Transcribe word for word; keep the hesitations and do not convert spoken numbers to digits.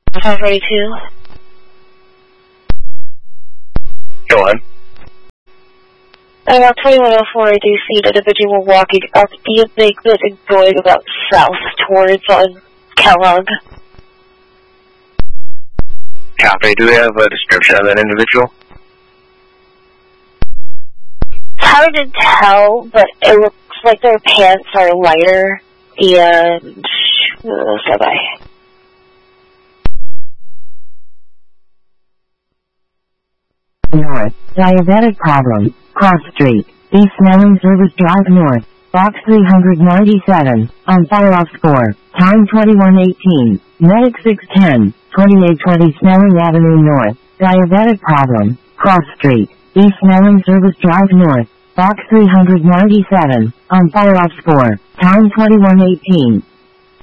five forty-two. Go on. At about twenty-one oh four, I do see an individual walking up the embankment and going about south towards on Kellogg. Copy. Do we have a description of that individual? It's hard to tell, but it looks like their pants are lighter, and what else have I? North, diabetic problem, cross street, East Melon Service Drive North, box three ninety-seven, on fire-off score, time twenty-one eighteen, medic six ten, twenty-eight twenty Snelling Avenue North, diabetic problem, cross street, East Melon Service Drive North, box three ninety-seven, on fire-off score, time twenty-one eighteen.